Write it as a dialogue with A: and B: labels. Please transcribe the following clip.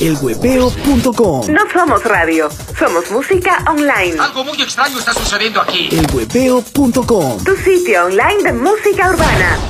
A: elhueveo.com.
B: No somos radio, somos música online.
C: Algo muy extraño está sucediendo aquí.
A: elhueveo.com.
B: Tu sitio online de música urbana.